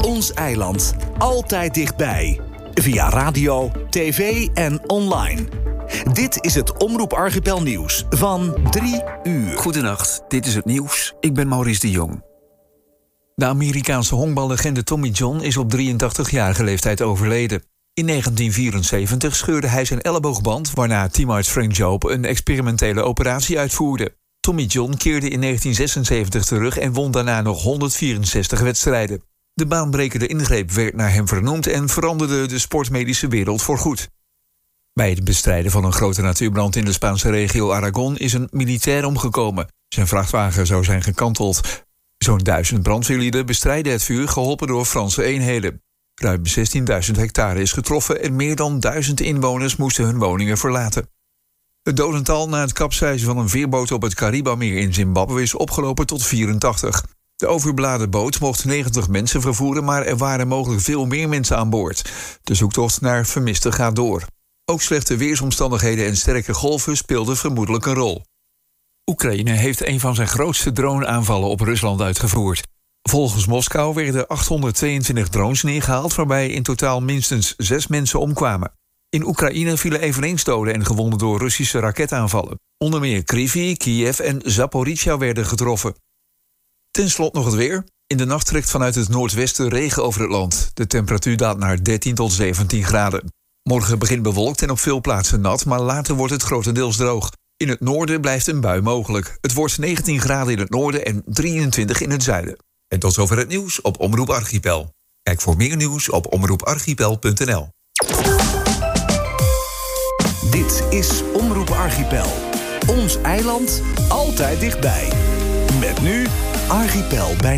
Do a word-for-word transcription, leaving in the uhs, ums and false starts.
Ons eiland. Altijd dichtbij. Via radio, tv en online. Dit is het Omroep Archipel nieuws van drie uur. Goedenacht, dit is het nieuws. Ik ben Maurice de Jong. De Amerikaanse honkballegende Tommy John is op drieëntachtigjarige leeftijd overleden. In negentien vierenzeventig scheurde hij zijn elleboogband, waarna teamarts Frank Jobe een experimentele operatie uitvoerde. Tommy John keerde in negentien zesenzeventig terug en won daarna nog honderdvierenzestig wedstrijden. De baanbrekende ingreep werd naar hem vernoemd en veranderde de sportmedische wereld voorgoed. Bij het bestrijden van een grote natuurbrand in de Spaanse regio Aragon is een militair omgekomen. Zijn vrachtwagen zou zijn gekanteld. Zo'n duizend brandweerlieden bestrijden het vuur, geholpen door Franse eenheden. Ruim zestienduizend hectare is getroffen en meer dan duizend inwoners moesten hun woningen verlaten. Het dodental na het kapseizen van een veerboot op het Caribameer in Zimbabwe is opgelopen tot vierentachtig. De overbeladen boot mocht negentig mensen vervoeren, maar er waren mogelijk veel meer mensen aan boord. De zoektocht naar vermisten gaat door. Ook slechte weersomstandigheden en sterke golven speelden vermoedelijk een rol. Oekraïne heeft een van zijn grootste droneaanvallen op Rusland uitgevoerd. Volgens Moskou werden achthonderdtweeëntwintig drones neergehaald, waarbij in totaal minstens zes mensen omkwamen. In Oekraïne vielen eveneens doden en gewonden door Russische raketaanvallen. Onder meer Kryvyi, Kiev en Zaporizhzhia werden getroffen. Ten slotte nog het weer. In de nacht trekt vanuit het noordwesten regen over het land. De temperatuur daalt naar dertien tot zeventien graden. Morgen begint bewolkt en op veel plaatsen nat, maar later wordt het grotendeels droog. In het noorden blijft een bui mogelijk. Het wordt negentien graden in het noorden en drieëntwintig in het zuiden. En tot zover het nieuws op Omroep Archipel. Kijk voor meer nieuws op omroep archipel punt n l. Dit is Omroep Archipel. Ons eiland, altijd dichtbij. Met nu Archipel bij